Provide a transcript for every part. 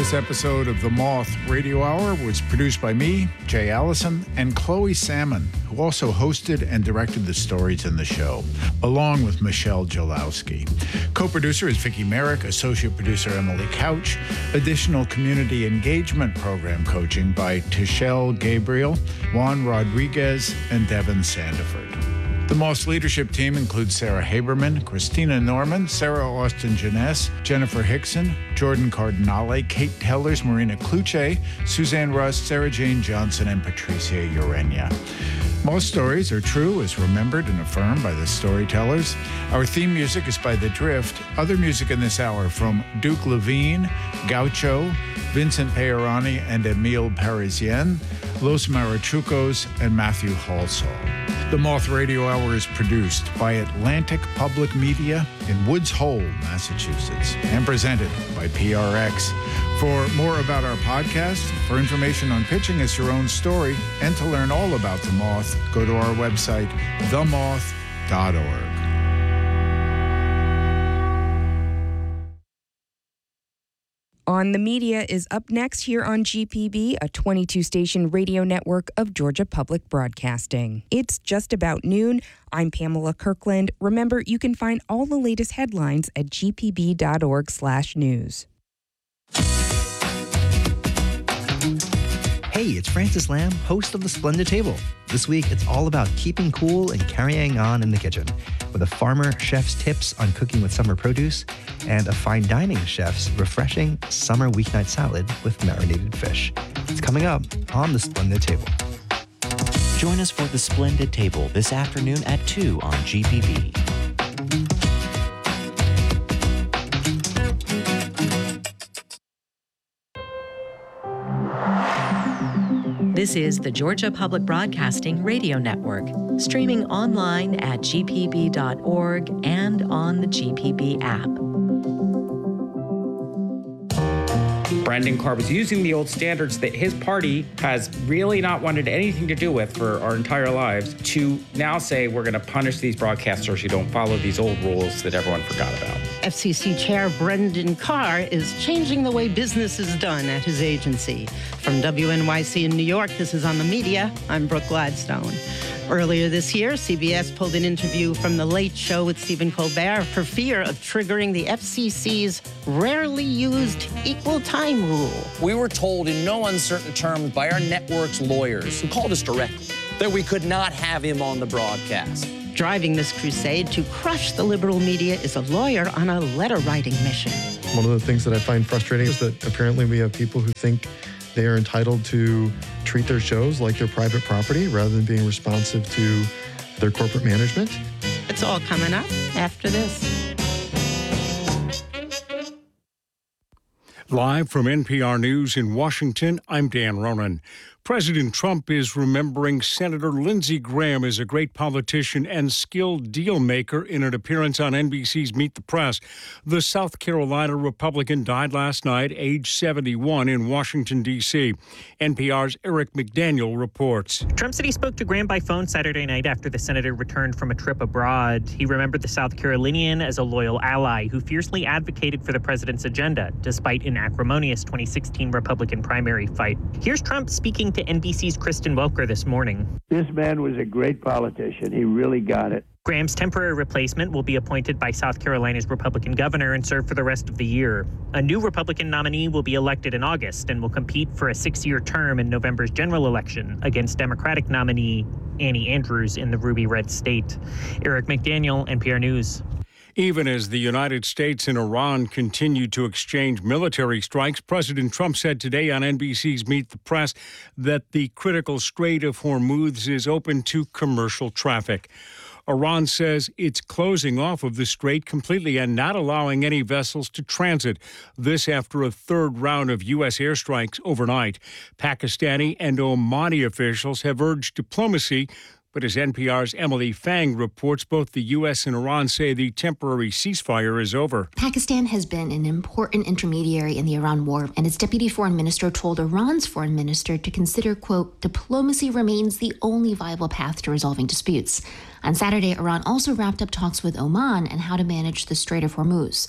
This episode of The Moth Radio Hour was produced by me, Jay Allison, and Chloe Salmon, who also hosted and directed the stories in the show, along with Michelle Jalowski. Co-producer is Vicki Merrick, associate producer Emily Couch, additional community engagement program coaching by Tichelle Gabriel, Juan Rodriguez, and Devin Sandiford. The Moss leadership team includes Sarah Haberman, Christina Norman, Sarah Austin-Jeunesse, Jennifer Hickson, Jordan Cardinale, Kate Tellers, Marina Kluche, Suzanne Rust, Sarah Jane Johnson, and Patricia Urenia. Most stories are true, as remembered and affirmed by the storytellers. Our theme music is by The Drift. Other music in this hour from Duke Levine, Gaucho, Vincent Peirani and Emile Parisien, Los Marachucos, and Matthew Halsall. The Moth Radio Hour is produced by Atlantic Public Media in Woods Hole, Massachusetts, and presented by PRX. For more about our podcast, for information on pitching us your own story, and to learn all about The Moth, go to our website, themoth.org. On the Media is up next here on GPB, a 22-station radio network of Georgia Public Broadcasting. It's just about noon. I'm Pamela Kirkland. Remember, you can find all the latest headlines at gpb.org/news. Hey, it's Francis Lamb, host of The Splendid Table. This week, it's all about keeping cool and carrying on in the kitchen, with a farmer chef's tips on cooking with summer produce and a fine dining chef's refreshing summer weeknight salad with marinated fish. It's coming up on The Splendid Table. Join us for The Splendid Table this afternoon at 2 on GPB. This is the Georgia Public Broadcasting Radio Network, streaming online at gpb.org and on the GPB app. Brendan Carr was using the old standards that his party has really not wanted anything to do with for our entire lives to now say we're going to punish these broadcasters who don't follow these old rules that everyone forgot about. FCC Chair Brendan Carr is changing the way business is done at his agency. From WNYC in New York, this is On the Media. I'm Brooke Gladstone. Earlier this year, CBS pulled an interview from The Late Show with Stephen Colbert for fear of triggering the FCC's rarely used equal time rule. We were told in no uncertain terms by our network's lawyers, who called us directly, that we could not have him on the broadcast. Driving this crusade to crush the liberal media is a lawyer on a letter-writing mission. One of the things that I find frustrating is that apparently we have people who think they are entitled to treat their shows like their private property rather than being responsive to their corporate management. It's all coming up after this. Live from NPR News in Washington, I'm Dan Ronan. President Trump is remembering Senator Lindsey Graham as a great politician and skilled deal maker in an appearance on NBC's Meet the Press. The South Carolina Republican died last night, age 71, in Washington, D.C. NPR's Eric McDaniel reports. Trump said he spoke to Graham by phone Saturday night after the senator returned from a trip abroad. He remembered the South Carolinian as a loyal ally who fiercely advocated for the president's agenda, despite an acrimonious 2016 Republican primary fight. Here's Trump speaking to NBC's Kristen Welker this morning. This man was a great politician. He really got it. Graham's temporary replacement will be appointed by South Carolina's Republican governor and serve for the rest of the year. A new Republican nominee will be elected in August and will compete for a 6-year term in November's general election against Democratic nominee Annie Andrews in the Ruby Red state. Eric McDaniel, NPR News. Even as the United States and Iran continue to exchange military strikes, President Trump said today on NBC's Meet the Press that the critical Strait of Hormuz is open to commercial traffic. Iran says it's closing off of the strait completely and not allowing any vessels to transit. This after a third round of U.S. airstrikes overnight. Pakistani and Omani officials have urged diplomacy. But as NPR's Emily Fang reports, both the U.S. and Iran say the temporary ceasefire is over. Pakistan has been an important intermediary in the Iran war, and its deputy foreign minister told Iran's foreign minister to consider, quote, diplomacy remains the only viable path to resolving disputes. On Saturday, Iran also wrapped up talks with Oman on how to manage the Strait of Hormuz.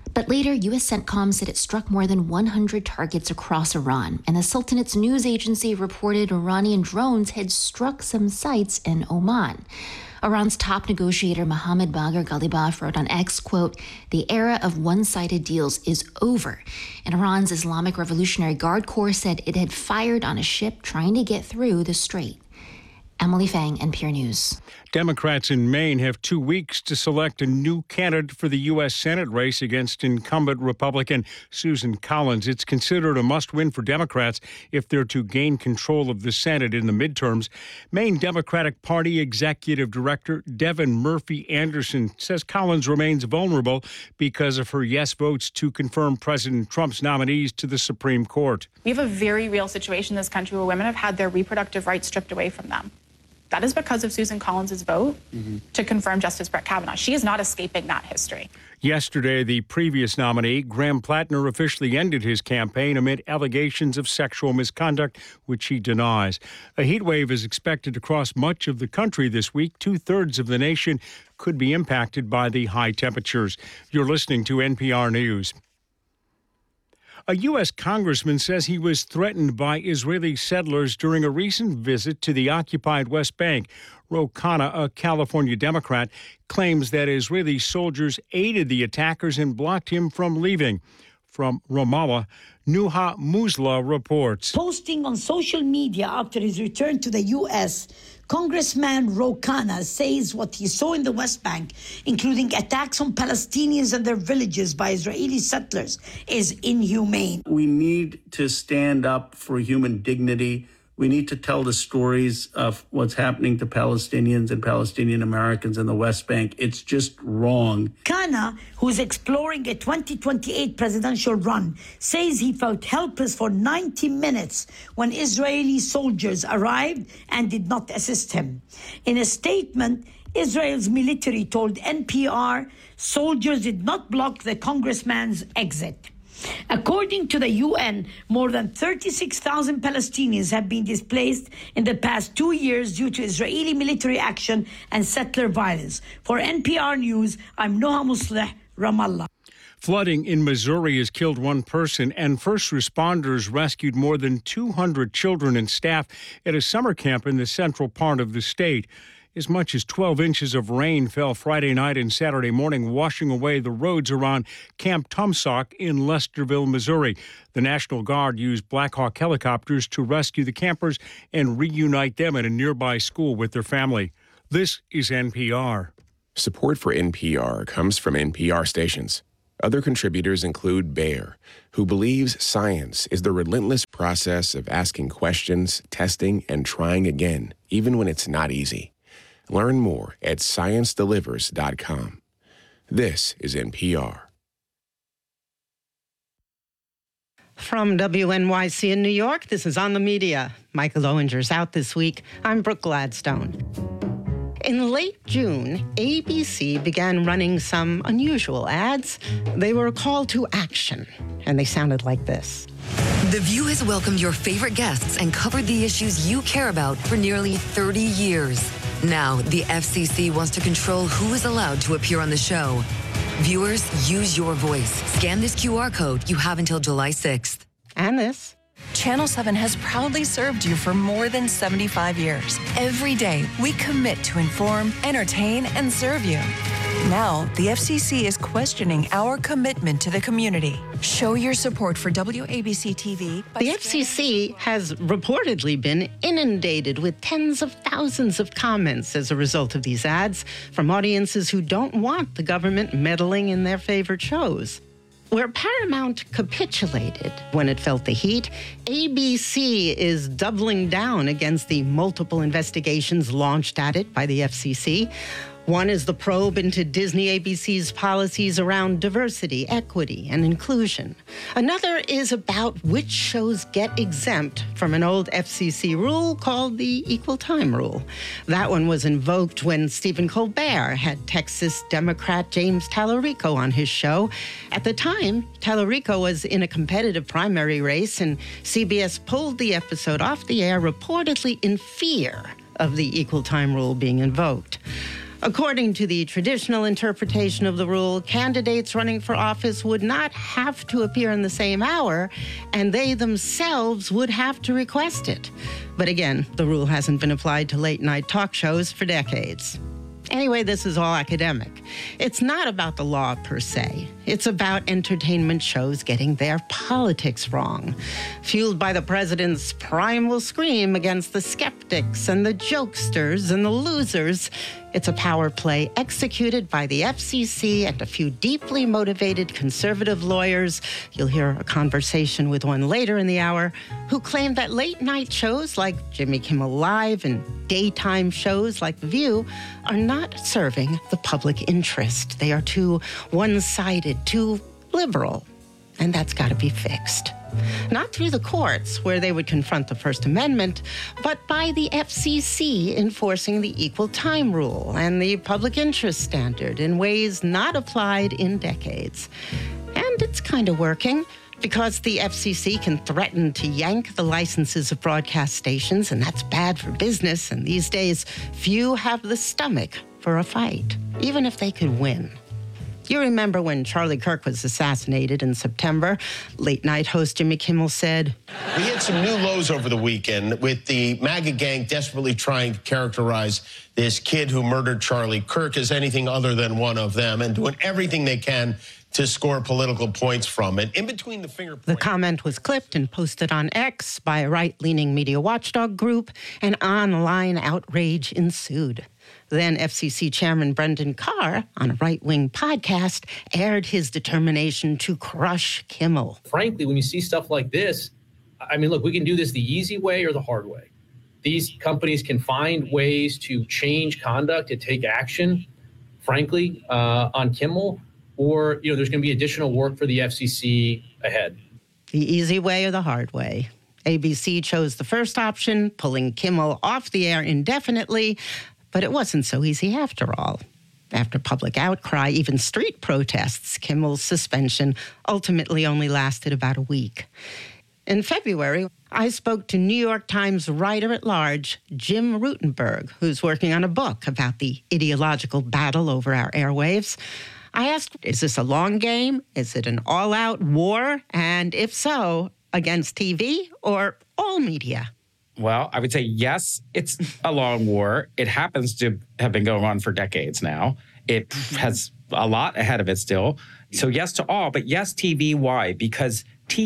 But later, U.S. CENTCOM said it struck more than 100 targets across Iran, and the Sultanate's news agency reported Iranian drones had struck some sites in Oman. Iran's top negotiator Mohammad Bagher Ghalibaf wrote on X, quote, "The era of one-sided deals is over." And Iran's Islamic Revolutionary Guard Corps said it had fired on a ship trying to get through the strait. Emily Fang, NPR News. Democrats in Maine have 2 weeks to select a new candidate for the U.S. Senate race against incumbent Republican Susan Collins. It's considered a must-win for Democrats if they're to gain control of the Senate in the midterms. Maine Democratic Party Executive Director Devin Murphy Anderson says Collins remains vulnerable because of her yes votes to confirm President Trump's nominees to the Supreme Court. We have a very real situation in this country where women have had their reproductive rights stripped away from them. That is because of Susan Collins' vote to confirm Justice Brett Kavanaugh. She is not escaping that history. Yesterday, the previous nominee, Graham Plattner, officially ended his campaign amid allegations of sexual misconduct, which he denies. A heat wave is expected across much of the country this week. 2/3 of the nation could be impacted by the high temperatures. You're listening to NPR News. A U.S. congressman says he was threatened by Israeli settlers during a recent visit to the occupied West Bank. Ro Khanna, a California Democrat, claims that Israeli soldiers aided the attackers and blocked him from leaving. From Ramallah, Nuha Musla reports. Posting on social media after his return to the U.S., Congressman Ro Khanna says what he saw in the West Bank, including attacks on Palestinians and their villages by Israeli settlers, is inhumane. We need to stand up for human dignity. We need to tell the stories of what's happening to Palestinians and Palestinian Americans in the West Bank. It's just wrong. Khanna, who's exploring a 2028 presidential run, says he felt helpless for 90 minutes when Israeli soldiers arrived and did not assist him. In a statement, Israel's military told NPR soldiers did not block the congressman's exit. According to the UN, more than 36,000 Palestinians have been displaced in the past 2 years due to Israeli military action and settler violence. For NPR News, I'm Noha Musleh, Ramallah. Flooding in Missouri has killed one person, and first responders rescued more than 200 children and staff at a summer camp in the central part of the state. As much as 12 inches of rain fell Friday night and Saturday morning, washing away the roads around Camp Tumsock in Lesterville, Missouri. The National Guard used Black Hawk helicopters to rescue the campers and reunite them at a nearby school with their family. This is NPR. Support for NPR comes from NPR stations. Other contributors include Bayer, who believes science is the relentless process of asking questions, testing, and trying again, even when it's not easy. Learn more at ScienceDelivers.com. This is NPR. From WNYC in New York, this is On the Media. Michael Owenger's out this week. I'm Brooke Gladstone. In late June, ABC began running some unusual ads. They were a call to action, and they sounded like this. The View has welcomed your favorite guests and covered the issues you care about for nearly 30 years. Now, the FCC wants to control who is allowed to appear on the show. Viewers, use your voice. Scan this QR code. You have until July 6th. And this. Channel 7 has proudly served you for more than 75 years. Every day, we commit to inform, entertain, and serve you. Now, the FCC is questioning our commitment to the community. Show your support for WABC TV. The FCC has reportedly been inundated with tens of thousands of comments as a result of these ads from audiences who don't want the government meddling in their favorite shows. Where Paramount capitulated when it felt the heat, ABC is doubling down against the multiple investigations launched at it by the FCC. One is the probe into Disney ABC's policies around diversity, equity, and inclusion. Another is about which shows get exempt from an old FCC rule called the Equal Time Rule. That one was invoked when Stephen Colbert had Texas Democrat James Tallarico on his show. At the time, Tallarico was in a competitive primary race, and CBS pulled the episode off the air reportedly in fear of the Equal Time Rule being invoked. According to the traditional interpretation of the rule, candidates running for office would not have to appear in the same hour, and they themselves would have to request it. But again, the rule hasn't been applied to late-night talk shows for decades. Anyway, this is all academic. It's not about the law per se. It's about entertainment shows getting their politics wrong, fueled by the president's primal scream against the skeptics and the jokesters and the losers. It's a power play executed by the FCC and a few deeply motivated conservative lawyers. You'll hear a conversation with one later in the hour who claim that late-night shows like Jimmy Kimmel Live and daytime shows like The View are not serving the public interest. They are too one-sided, too liberal, and that's got to be fixed. Not through the courts, where they would confront the First Amendment, but by the FCC enforcing the equal time rule and the public interest standard in ways not applied in decades. And it's kind of working, because the FCC can threaten to yank the licenses of broadcast stations, and that's bad for business, and these days, few have the stomach for a fight, even if they could win. You remember when Charlie Kirk was assassinated in September? Late-night host Jimmy Kimmel said, "We hit some new lows over the weekend with the MAGA gang desperately trying to characterize this kid who murdered Charlie Kirk as anything other than one of them and doing everything they can to score political points from it." In between the finger points. The comment was clipped and posted on X by a right-leaning media watchdog group, and online outrage ensued. Then FCC Chairman Brendan Carr, on a right-wing podcast, aired his determination to crush Kimmel. Frankly, when you see stuff like this, I mean, look, we can do this the easy way or the hard way. These companies can find ways to change conduct, to take action, frankly, on Kimmel, or, there's going to be additional work for the FCC ahead. The easy way or the hard way? ABC chose the first option, pulling Kimmel off the air indefinitely, but it wasn't so easy after all. After public outcry, even street protests, Kimmel's suspension ultimately only lasted about a week. In February, I spoke to New York Times writer-at-large Jim Rutenberg, who's working on a book about the ideological battle over our airwaves. I asked, is this a long game? Is it an all-out war? And if so, against TV or all media? Well, I would say yes, it's a long war. It happens to have been going on for decades now. It has a lot ahead of it still. So yes to all, but yes TV. Why? Because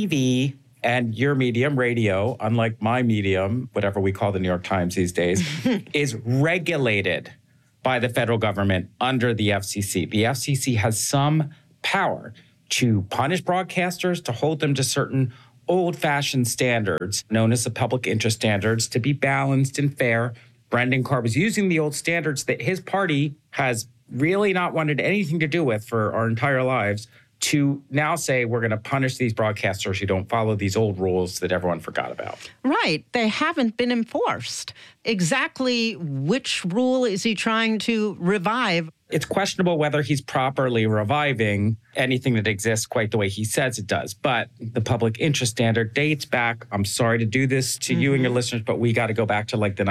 TV and your medium, radio, unlike my medium, whatever we call the New York Times these days, is regulated by the federal government under the FCC. The FCC has some power to punish broadcasters, to hold them to certain old-fashioned standards, known as the public interest standards, to be balanced and fair. Brendan Carr was using the old standards that his party has really not wanted anything to do with for our entire lives, to now say we're going to punish these broadcasters who don't follow these old rules that everyone forgot about. Right. They haven't been enforced. Exactly which rule is he trying to revive? It's questionable whether he's properly reviving anything that exists quite the way he says it does. But the public interest standard dates back. I'm sorry to do this to you and your listeners, but we got to go back to like the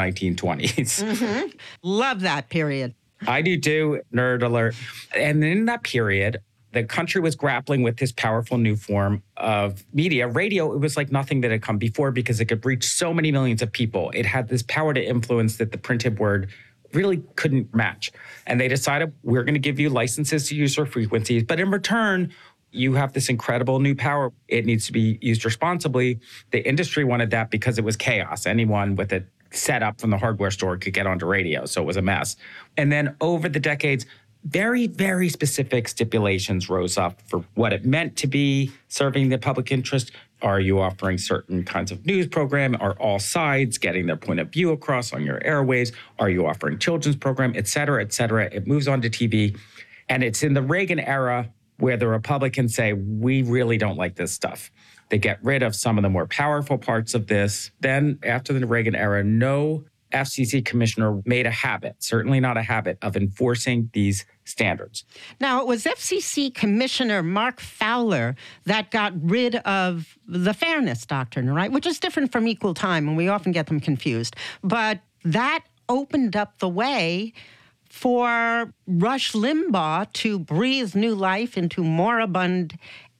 1920s. Love that period. I do too, nerd alert. And in that period, the country was grappling with this powerful new form of media. Radio, it was like nothing that had come before because it could reach so many millions of people. It had this power to influence that the printed word really couldn't match. And they decided, we're going to give you licenses to use our frequencies, but in return, you have this incredible new power. It needs to be used responsibly. The industry wanted that because it was chaos. Anyone with it set up from the hardware store could get onto radio, so it was a mess. And then over the decades, very, very specific stipulations rose up for what it meant to be serving the public interest. Are you offering certain kinds of news program? Are all sides getting their point of view across on your airways? Are you offering children's program, et cetera, et cetera? It moves on to TV. And it's in the Reagan era where the Republicans say, we really don't like this stuff. They get rid of some of the more powerful parts of this. Then after the Reagan era, no FCC commissioner made a habit, certainly not a habit, of enforcing these standards. Now, it was FCC Commissioner Mark Fowler that got rid of the fairness doctrine, right? Which is different from equal time, and we often get them confused. But that opened up the way for Rush Limbaugh to breathe new life into moribund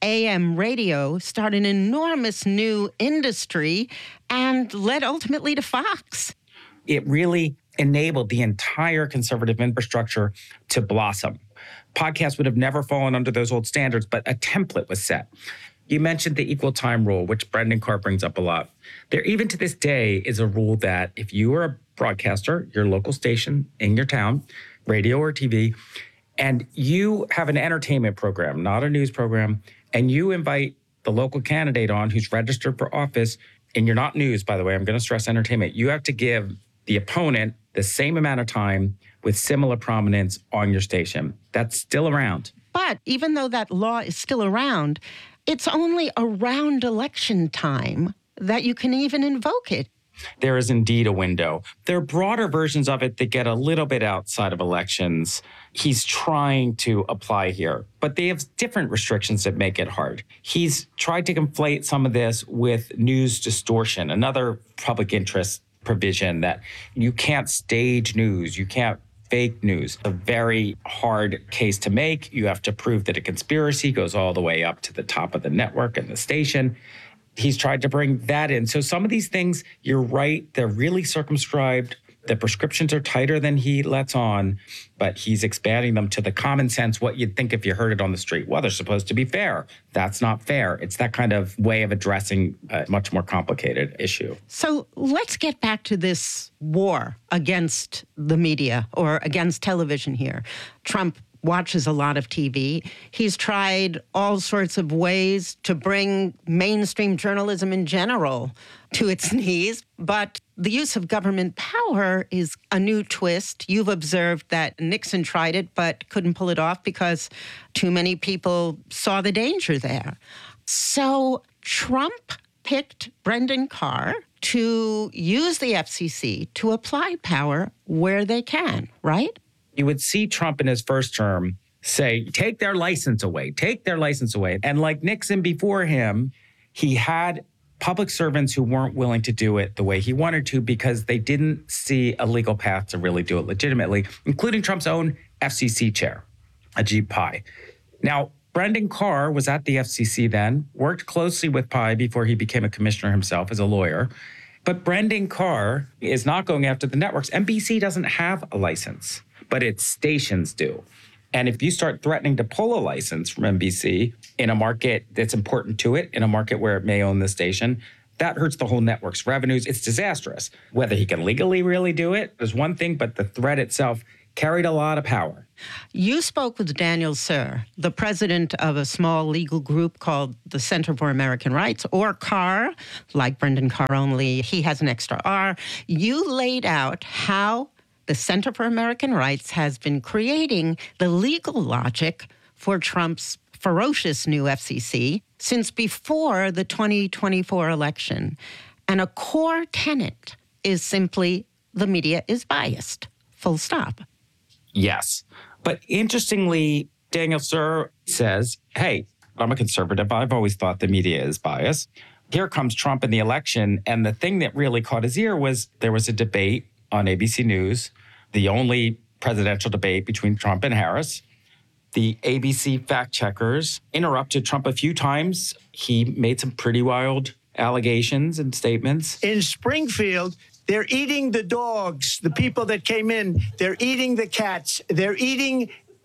AM radio, start an enormous new industry, and led ultimately to Fox. It really enabled the entire conservative infrastructure to blossom. Podcasts would have never fallen under those old standards, but a template was set. You mentioned the equal time rule, which Brendan Carr brings up a lot. There, even to this day, is a rule that if you are a broadcaster, your local station in your town, radio or TV, and you have an entertainment program, not a news program, and you invite the local candidate on who's registered for office, and you're not news, by the way, I'm going to stress entertainment, you have to give the opponent the same amount of time with similar prominence on your station. That's still around. But even though that law is still around, it's only around election time that you can even invoke it. There is indeed a window. There are broader versions of it that get a little bit outside of elections. He's trying to apply here, but they have different restrictions that make it hard. He's tried to conflate some of this with news distortion, another public interest provision that you can't stage news, you can't fake news. A very hard case to make. You have to prove that a conspiracy goes all the way up to the top of the network and the station. He's tried to bring that in. So some of these things, you're right, they're really circumscribed. The prescriptions are tighter than he lets on, but he's expanding them to the common sense, what you'd think if you heard it on the street. Well, they're supposed to be fair. That's not fair. It's that kind of way of addressing a much more complicated issue. So let's get back to this war against the media or against television here. Trump watches a lot of TV. He's tried all sorts of ways to bring mainstream journalism in general to its knees, but the use of government power is a new twist. You've observed that Nixon tried it but couldn't pull it off because too many people saw the danger there. So Trump picked Brendan Carr to use the FCC to apply power where they can, right? You would see Trump in his first term say, take their license away, take their license away. And like Nixon before him, he had public servants who weren't willing to do it the way he wanted to because they didn't see a legal path to really do it legitimately, including Trump's own FCC chair, Ajit Pai. Now, Brendan Carr was at the FCC then, worked closely with Pai before he became a commissioner himself as a lawyer. But Brendan Carr is not going after the networks. NBC doesn't have a license, but its stations do. And if you start threatening to pull a license from NBC in a market that's important to it, in a market where it may own the station, that hurts the whole network's revenues. It's disastrous. Whether he can legally really do it is one thing, but the threat itself carried a lot of power. You spoke with Daniel Suhr, the president of a small legal group called the Center for American Rights, or CAR, like Brendan Carr, only he has an extra R. You laid out how the Center for American Rights has been creating the legal logic for Trump's ferocious new FCC since before the 2024 election. And a core tenet is simply the media is biased, full stop. Yes. But interestingly, Daniel Suhr says, hey, I'm a conservative. I've always thought the media is biased. Here comes Trump in the election. And the thing that really caught his ear was there was a debate on ABC News, the only presidential debate between Trump and Harris. The ABC fact checkers interrupted Trump a few times. He made some pretty wild allegations and statements. In Springfield, they're eating the dogs, the people that came in. They're eating the cats. They're eating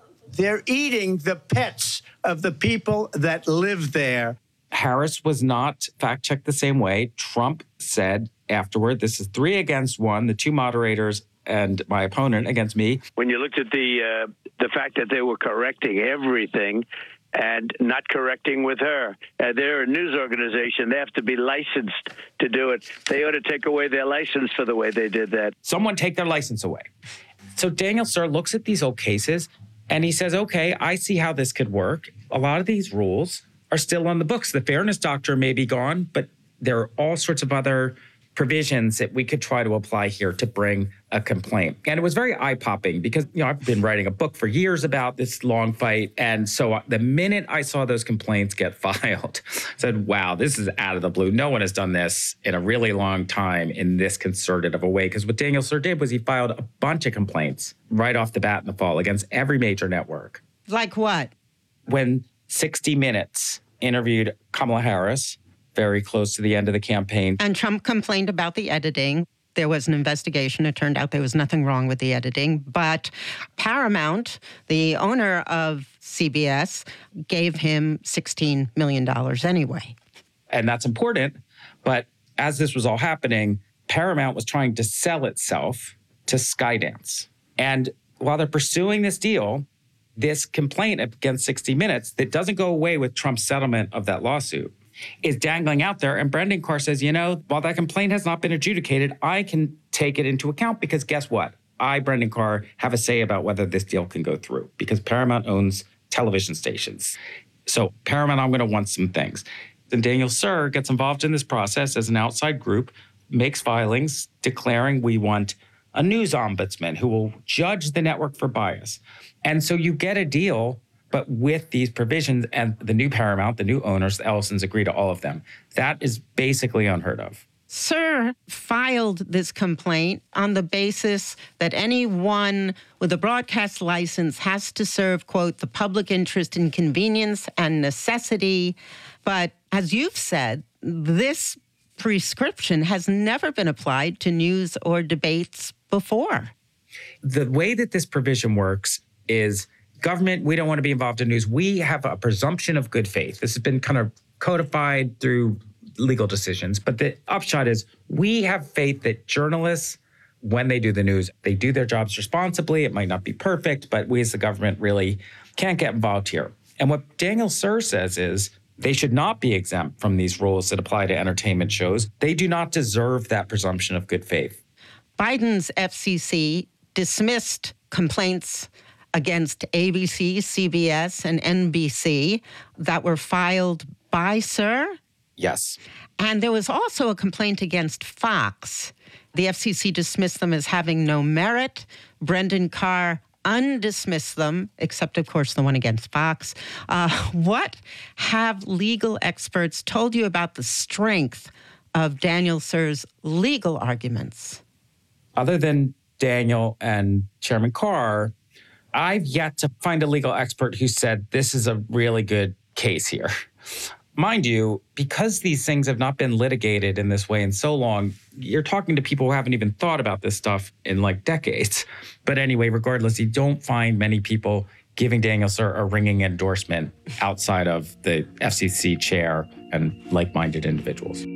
the pets of the people that live there. Harris was not fact-checked the same way. Trump said afterward, this is 3 against 1, the two moderators and my opponent against me. When you looked at the fact that they were correcting everything and not correcting with her. They're a news organization. They have to be licensed to do it. They ought to take away their license for the way they did that. Someone take their license away. So Daniel Suhr looks at these old cases and he says, okay, I see how this could work. A lot of these rules are still on the books. The fairness doctrine may be gone, but there are all sorts of other provisions that we could try to apply here to bring a complaint. And it was very eye-popping because, I've been writing a book for years about this long fight. And so the minute I saw those complaints get filed, I said, wow, this is out of the blue. No one has done this in a really long time in this concerted of a way. Because what Daniel Sir did was he filed a bunch of complaints right off the bat in the fall against every major network. Like what? When 60 Minutes interviewed Kamala Harris, very close to the end of the campaign. And Trump complained about the editing. There was an investigation. It turned out there was nothing wrong with the editing. But Paramount, the owner of CBS, gave him $16 million anyway. And that's important. But as this was all happening, Paramount was trying to sell itself to Skydance. And while they're pursuing this deal, this complaint against 60 Minutes that doesn't go away with Trump's settlement of that lawsuit is dangling out there. And Brendan Carr says, while that complaint has not been adjudicated, I can take it into account because guess what? I, Brendan Carr, have a say about whether this deal can go through because Paramount owns television stations. So Paramount, I'm going to want some things. Then Daniel Sir gets involved in this process as an outside group, makes filings declaring we want a news ombudsman who will judge the network for bias. And so you get a deal, but with these provisions and the new Paramount, the new owners, the Ellisons agree to all of them. That is basically unheard of. Sir filed this complaint on the basis that anyone with a broadcast license has to serve, quote, the public interest in convenience and necessity. But as you've said, this prescription has never been applied to news or debates before. The way that this provision works is government, we don't want to be involved in news. We have a presumption of good faith. This has been kind of codified through legal decisions. But the upshot is we have faith that journalists, when they do the news, they do their jobs responsibly. It might not be perfect, but we as the government really can't get involved here. And what Daniel Sir says is they should not be exempt from these rules that apply to entertainment shows. They do not deserve that presumption of good faith. Biden's FCC dismissed complaints against ABC, CBS, and NBC that were filed by Sir. Yes. And there was also a complaint against Fox. The FCC dismissed them as having no merit. Brendan Carr undismissed them, except, of course, the one against Fox. What have legal experts told you about the strength of Daniel Sir's legal arguments? Other than Daniel and Chairman Carr, I've yet to find a legal expert who said this is a really good case here. Mind you, because these things have not been litigated in this way in so long, you're talking to people who haven't even thought about this stuff in decades. But anyway, regardless, you don't find many people giving Daniel Sir a ringing endorsement outside of the FCC chair and like-minded individuals.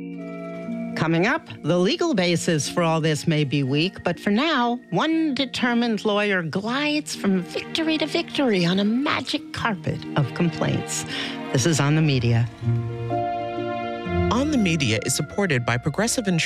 Coming up, the legal basis for all this may be weak, but for now, one determined lawyer glides from victory to victory on a magic carpet of complaints. This is On the Media. On the Media is supported by Progressive Insurance.